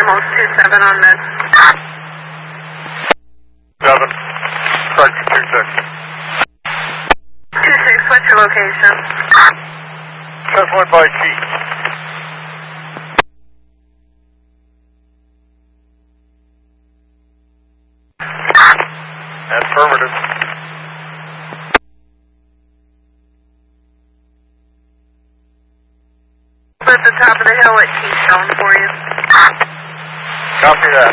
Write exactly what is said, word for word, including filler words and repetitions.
Camo two seven on mid. seven. Correction two six. two six, what's your location? Just went by Keith. Affirmative. We're at the top of the hill at Keystone for you. Copy that.